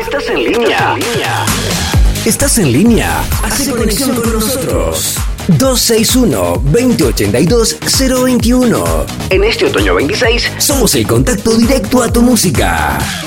Estás en línea. Estás en línea. Haz conexión con nosotros. 261-2082-021. En este otoño 26 somos el contacto directo a tu música.